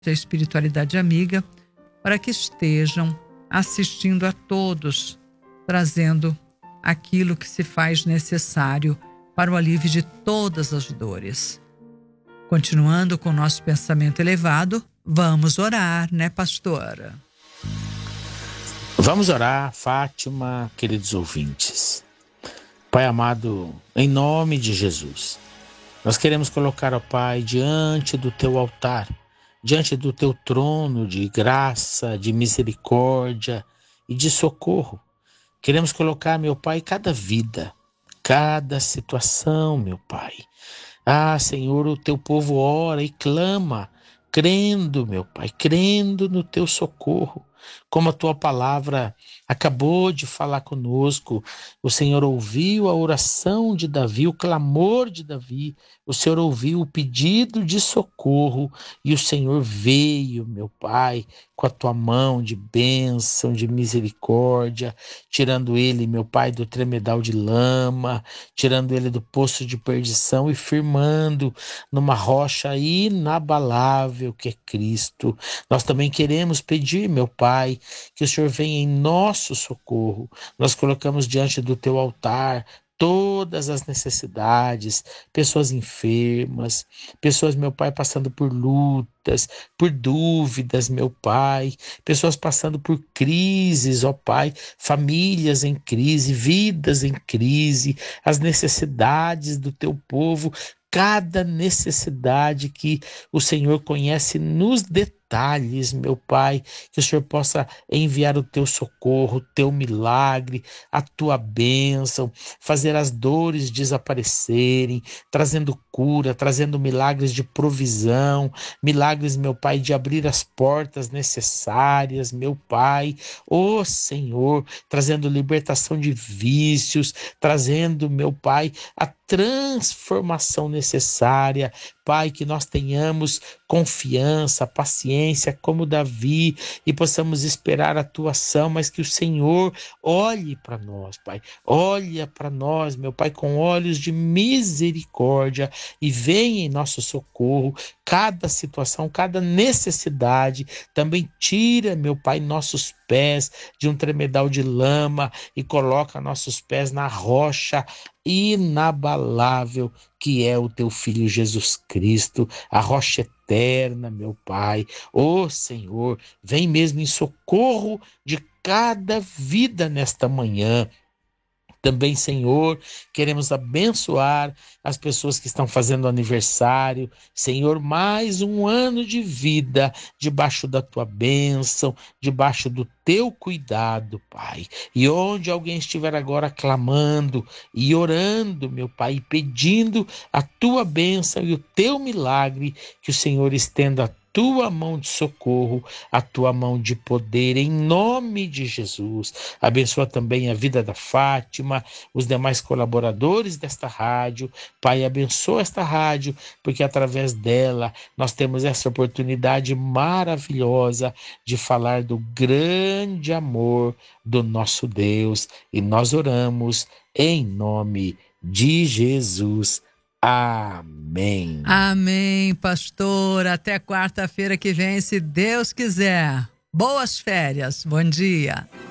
a Espiritualidade Amiga, para que estejam assistindo a todos, trazendo aquilo que se faz necessário para o alívio de todas as dores. Continuando com o nosso pensamento elevado, vamos orar, né, pastora? Vamos orar, Fátima, queridos ouvintes. Pai amado, em nome de Jesus, nós queremos colocar, ó Pai, diante do Teu altar, diante do Teu trono de graça, de misericórdia e de socorro. Queremos colocar, meu Pai, cada vida, cada situação, meu Pai. Ah, Senhor, o Teu povo ora e clama, crendo, meu Pai, crendo no Teu socorro. Como a Tua palavra acabou de falar conosco, o Senhor ouviu a oração de Davi, o clamor de Davi, o Senhor ouviu o pedido de socorro e o Senhor veio, meu Pai, com a Tua mão de bênção, de misericórdia, tirando ele, meu Pai, do tremedal de lama, tirando ele do poço de perdição e firmando numa rocha inabalável que é Cristo. Nós também queremos pedir, meu Pai, que o Senhor venha em nosso socorro. Nós colocamos diante do Teu altar todas as necessidades, pessoas enfermas, pessoas, meu Pai, passando por lutas, por dúvidas, meu Pai, pessoas passando por crises, ó Pai, famílias em crise, vidas em crise, as necessidades do Teu povo, cada necessidade que o Senhor conhece nos detalhes, meu Pai, que o Senhor possa enviar o Teu socorro, o Teu milagre, a Tua bênção, fazer as dores desaparecerem, trazendo cura, trazendo milagres de provisão, milagres, meu Pai, de abrir as portas necessárias, meu Pai, ó Senhor, trazendo libertação de vícios, trazendo, meu Pai, a transformação necessária, Pai, que nós tenhamos confiança, paciência, como Davi, e possamos esperar a Tua ação, mas que o Senhor olhe para nós, Pai, olha para nós, meu Pai, com olhos de misericórdia e venha em nosso socorro, cada situação, cada necessidade, também tira, meu Pai, nossos pés de um tremedal de lama e coloca nossos pés na rocha inabalável que é o Teu Filho Jesus Cristo, a rocha eterna, meu Pai. Ô Senhor, vem mesmo em socorro de cada vida nesta manhã. Também, Senhor, queremos abençoar as pessoas que estão fazendo aniversário. Senhor, mais um ano de vida debaixo da Tua bênção, debaixo do Teu cuidado, Pai. E onde alguém estiver agora clamando e orando, meu Pai, e pedindo a Tua bênção e o Teu milagre, que o Senhor estenda a Tua mão de socorro, a Tua mão de poder, em nome de Jesus. Abençoa também a vida da Fátima, os demais colaboradores desta rádio. Pai, abençoa esta rádio, porque através dela nós temos essa oportunidade maravilhosa de falar do grande amor do nosso Deus. E nós oramos em nome de Jesus. Amém. Amém, pastor. Até quarta-feira que vem, se Deus quiser. Boas férias. Bom dia.